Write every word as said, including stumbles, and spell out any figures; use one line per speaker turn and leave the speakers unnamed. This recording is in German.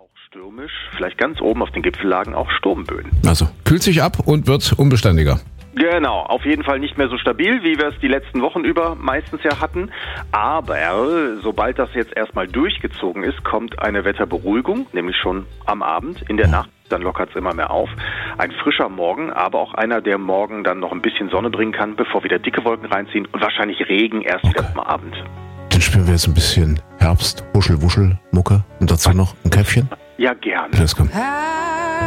Auch stürmisch, vielleicht ganz oben auf den Gipfellagen auch Sturmböen.
Also kühlt sich ab und wird unbeständiger.
Genau, auf jeden Fall nicht mehr so stabil, wie wir es die letzten Wochen über meistens ja hatten. Aber sobald das jetzt erstmal durchgezogen ist, kommt eine Wetterberuhigung, nämlich schon am Abend, in der Nacht. Dann lockert es immer mehr auf. Ein frischer Morgen, aber auch einer, der morgen dann noch ein bisschen Sonne bringen kann, bevor wieder dicke Wolken reinziehen und wahrscheinlich Regen erst
Okay.
wieder am Abend.
Dann spielen wir jetzt ein bisschen Herbst, Wuschel, Wuschel, Mucke und dazu noch ein Käffchen.
Ja, gerne.
Los, komm.